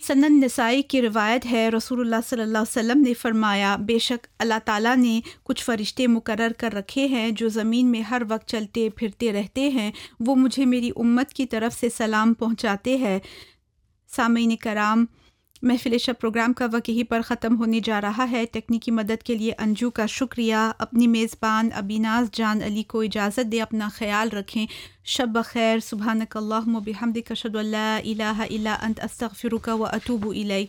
सनन नसाई की रिवायत है, रसूलुल्लाह सल्लल्लाहु अलैहि वसल्लम ने फरमाया, बेशक अल्लाह ताला ने कुछ फ़रिश्ते मुकर्रर कर रखे हैं जो ज़मीन में हर वक्त चलते फिरते रहते हैं। वो मुझे मेरी उम्मत की तरफ से सलाम पहुँचाते हैं। सामीन कराम, महफ़िल शब प्रोग्राम का वक्त यहीं पर ख़त्म होने जा रहा है। तकनीकी मदद के लिए अंजू का शुक्रिया। अपनी मेज़बान अबीनाज़ जान अली को इजाज़त दें। अपना ख़याल रखें। शब बख़ैर। सुब्हानक अल्लाहुम्मा बिहम्दिक अशहदु अल्ला इलाहा इल्ला अंत अस्तग़फिरुका व अतूबु इलैक।